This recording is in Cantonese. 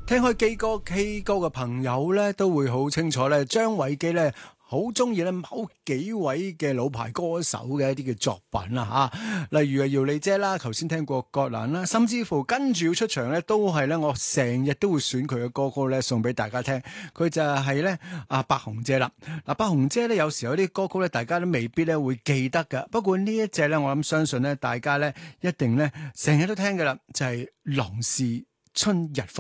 聽開基歌 K 歌嘅朋友咧，都會好清楚咧，張偉基咧好中意咧某幾位嘅老牌歌手嘅一啲嘅作品啦吓，例如姚莉姐啦，頭先聽過葛蘭啦，甚至乎跟住要出場咧，都係咧我成日都會選佢嘅歌咧送俾大家聽。佢就係咧白紅姐啦。嗱，白紅姐咧有時有啲歌曲咧，大家都未必咧會記得噶。不過呢一隻咧，我諗相信咧，大家咧一定咧成日都聽噶啦，就係《郎是春日放》。